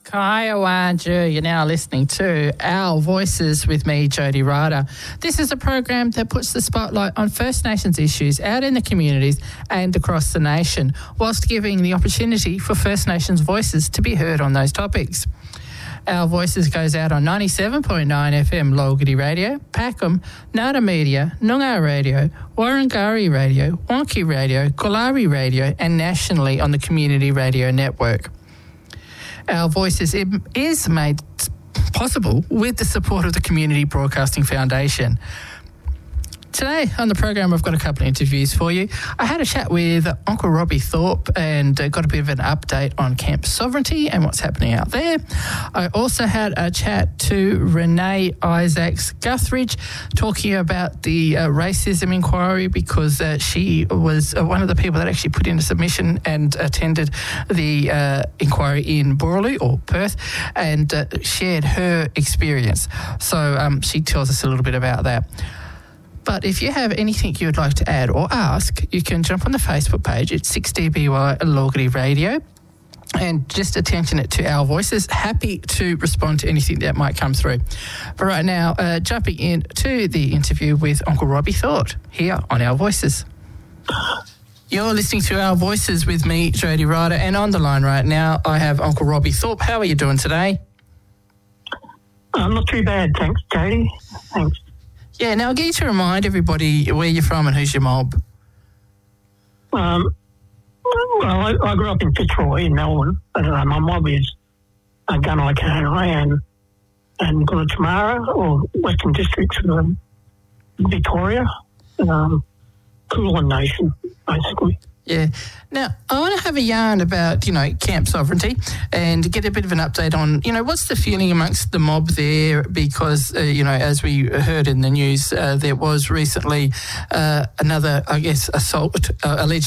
Kaiawanja, you're now listening to Our Voices with me, Jody Ryder. This is a program that puts the spotlight on First Nations issues out in the communities and across the nation, whilst giving the opportunity for First Nations voices to be heard on those topics. Our Voices goes out on 97.9 FM Lolgity Radio, Packham, Nada Media, Noongar Radio, Warrangari Radio, Wonky Radio, Kolari Radio, and nationally on the Community Radio Network. Our Voices is made possible with the support of the Community Broadcasting Foundation. Today on the program, I've got a couple of interviews for you. I had a chat with Uncle Robbie Thorpe and got a bit of an update on Camp Sovereignty and what's happening out there. I also had a chat to Renee Isaacs-Guthridge talking about the racism inquiry, because she was one of the people that actually put in a submission and attended the inquiry in Boorloo or Perth and shared her experience. So she tells us a little bit about that. But if you have anything you would like to add or ask, you can jump on the Facebook page. It's 6DBY Lolgity Radio. And just attention it to Our Voices. Happy to respond to anything that might come through. But right now, jumping into the interview with Uncle Robbie Thorpe here on Our Voices. You're listening to Our Voices with me, Jody Ryder, and on the line right now, I have Uncle Robbie Thorpe. How are you doing today? Not too bad, thanks, Jody. Thanks. Yeah, now I get you to remind everybody where you're from and who's your mob. Well, I grew up in Fitzroy in Melbourne, but my mob is Gunai Kangai and Gunatamara, or Western Districts of Victoria, Kulin Nation, basically. Yeah. Now, I want to have a yarn about, Camp Sovereignty and get a bit of an update on, what's the feeling amongst the mob there, because, as we heard in the news, there was recently another, assault, alleged